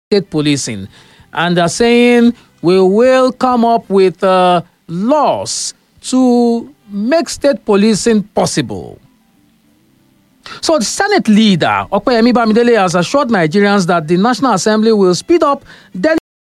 state policing. And they're saying we will come up with laws to make state policing possible. So the Senate leader, Opeyemi Bamidele, has assured Nigerians that the National Assembly will speed up